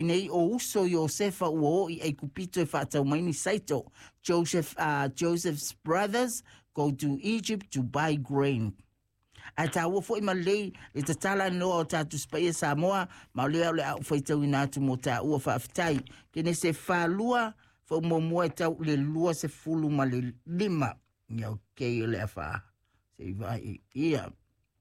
nei o uso Iosefa ua I kupito whaatau maini saito. Joseph's brothers go to Egypt to buy grain. A ta ua fo I malei e ta tala no o tatu spaia Samoa ma lea le au whaitau ina atu mo ta ua whaafitai. Kene se whalua fo mo e tau le lua se fulu ma le lima. Iau kei le wha. Se vai ia.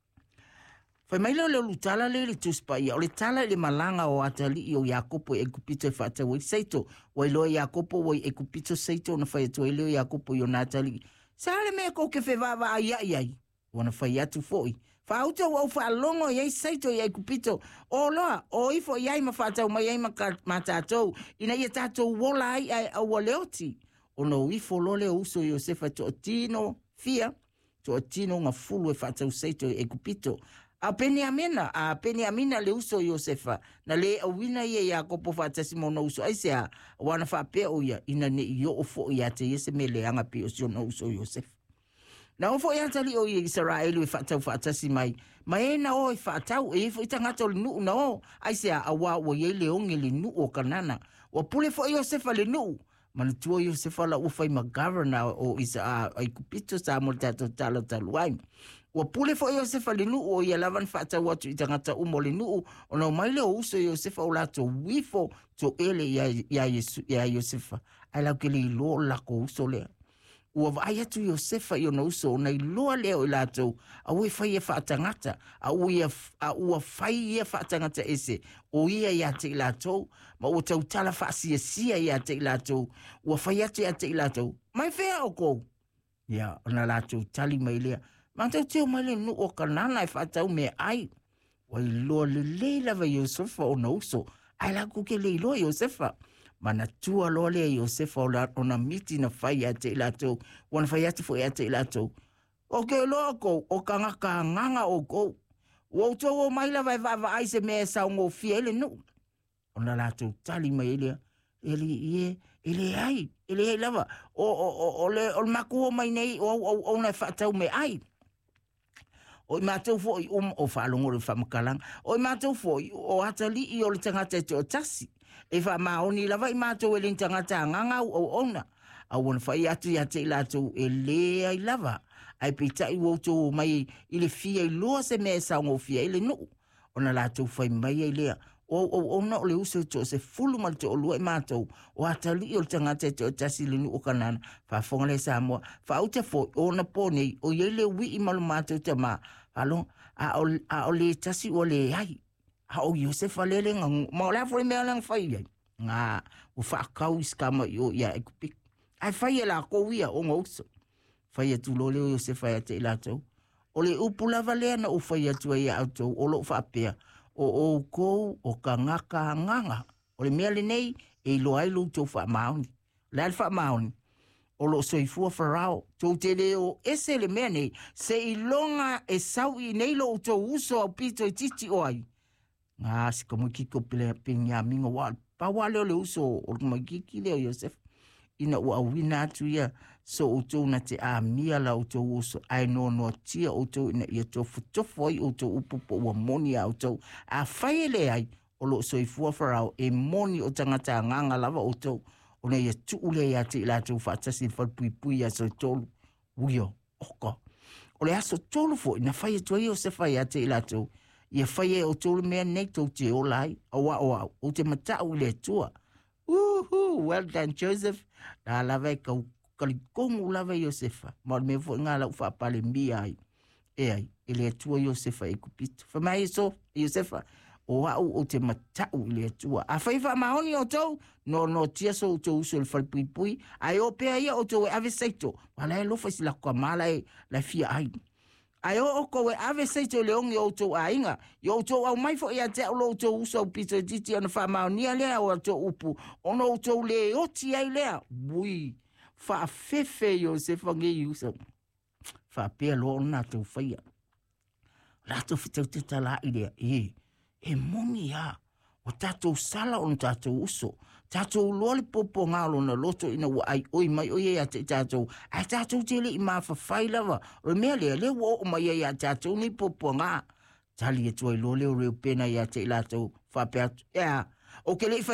Fai mai leo lutala le tuspaia. O le tala le malanga o atali I o Iakopo e kupito e whaatau I seito. Wai loa Iakopo wai e kupito seito na whai atu e leo Iakopo I o natali. Sale mea ko ke whewava ai ai ai. Wana whai atu foi. Whauta wau whaalongo iai saito iai kupito. O loa, o ifo iai ma whaatau mai iai ma tātou. Ina ia tātou wola ai au leoti. O no ifo lole uso Iosefa to tino fia. To tino nga fulu e whaatau saito e kupito. A Peniamina le uso Iosefa. Na le awina ia Iakopo whaatasi mona uso. Aisea, wana whaapea o ia. Ina ne i o fo ia te yese me le anga pi o sio na uso Iosefa. Na ofo ia tali o Israel e whaatasi mai. Mai e na o e whaatau e fo itangata le nuu na o. Aisea awa o ye le onge le nuu o kanana. O pule fo Iosefa le nuu. Mana tua Iosefa la ufai ma governor o ai kupito sa mo tato talo taluai. O pule fo Iosefa le nuu o ia lavan whaatau atu itangata umo le nuu. O na mai le o uso Iosefa o lato wifo to ele ia Iosefa. Ai lau ke le ilo lako uso lea. Ua vai atu Iosefa I ona uso o nei loa leo I lātou a ui whai e whaatangata a ua whai e whaatangata ese o ia I ate I lātou ma o tau tala whaasia I ate I lātou ua whai ate I lātou mai whea o kou ia ona lātou tali mai lea ma tau teo mai le nu o kanana e whaatau me ai wai loa le leila vai Iosefa o na uso ai laku ke le loa Iosefa Mana tua loa lea Iosefa o na miti na whai ate I lātou. Wana whai ate fwoi ate I lātou. O ke loa kou, o ka nganga o kou. O tau o maila vai vava aise mea sao ngō fia ele nu. O na lātou tali mai elea. Ele ai lava. O le maku o mai nei, o na whaatau me ai. O I mātou fwoi o whaalongo le whamakalang. O I mātou fwoi o atali I o le tangata te o tasi. E wha maoni lava I mātou e le tangata ngangau o ona. A wana whai atu I ate I lātou e lea I lava. Ai pita I woto mai I le fia I loa se mea saungo fia I le nuu. Ona lātou whai mai I lea. O na o le uso to se fulu mal to o lua I mātou. O atali I o le tangata te o tasi le nuu o kanana. Whafonga le Samoa. Whauta fo o na pōnei o iele wi I malu mātou te mā. Alo, a o le tasi o le ai. A o Iosefa lele nga, ma o lea fwoi mea lang whai ai. Ngā, o whaakau iskama I o ia e kupik. Ai whai e la kouia o ngā uso. Whai atu lo leo Iosefa e te I lātou. O le upulava lea na o whai atu ai autou, o lo whaapea. O kou, o ka ngaka nganga. O le mea le nei, e lo ai lo tau wha maoni. Lea wha maoni. O lo soifua Farao, tau te leo ese le mea nei, se I longa e sau I nei lo tau uso au pito I titi o ai. Ngā si ka mui kiko pile pingi a minga wā. Pa wā leo le uso o mai kiki leo Iosef. Ina ua awina atu ia so o tau na te a mia la o tau uso. Ai no no tia o tau ina ia tau futofo ai o tau upupo ua moni a o tau. A whaiele ai o lo soifua Farao e moni o tangata nganga lava o tau. O nei e tuule ia te ila tau whaatasi whalpuipui a so tolu. Uio, oka. O le aso tolu fo, ina whai e tua Iosefa ia te ila tau. Ia whai e o tolu mea nei tau te o lai. O te matau le tua. Well done, Joseph. Nā lava e kalikongu lava Iosefa. Maur me fo ngā lau whaapale mi ai. E ai, e le tua Iosefa e kupito. Whamai e so, Iosefa. O au o te matau I le atua. A whaiwha mahoni o tau, no tia so o tau uso le whalpuipui, ai o pea ia o tau e ave seito. Wala e lofa si la kua mala e la fia ai. Ai o ko e ave seito le ongi o tau a inga. I o tau au maifo ia te au lo tau uso pito titi ana wha mahonia lea o tau upu. Ono o tau le oti ai lea. Bui, wha fefe yo se whange I uso. Wha pea lo ona tau whaia. Rato fitau te tala I lea. E moni ya. O tatou sala o tatou uso. Tatou loli popo ngalo na loto ina wa ai oi mai oi ya te tatou. Ai tatou tele I mawhawhai lava. O mea le wo o mai ya tatou ni popo ngā. Tali e tuai lole o reo pena ya te ilatou. Whapea. O ke le